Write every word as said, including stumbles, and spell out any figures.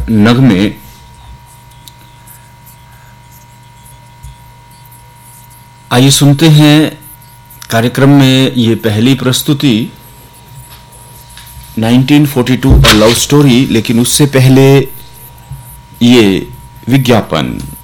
नगमे आइए सुनते हैं कार्यक्रम में ये पहली प्रस्तुति nineteen forty to a love story, लेकिन उससे पहले ये विज्ञापन।